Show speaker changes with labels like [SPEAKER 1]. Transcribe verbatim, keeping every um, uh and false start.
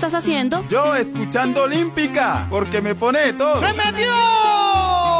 [SPEAKER 1] estás haciendo?
[SPEAKER 2] Yo escuchando Olímpica, porque me pone todo.
[SPEAKER 3] ¡Se metió!